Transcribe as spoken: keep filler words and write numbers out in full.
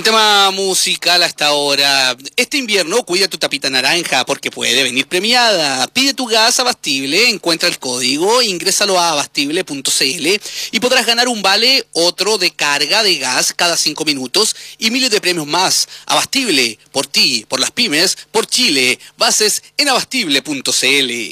tema musical hasta ahora. Este invierno cuida tu tapita naranja porque puede venir premiada. Pide tu gas Abastible, encuentra el código, ingrésalo a abastible punto cl y podrás ganar un vale otro de carga de gas cada cinco minutos y miles de premios más. Abastible, por ti, por las pymes, por Chile. Bases en abastible punto cl.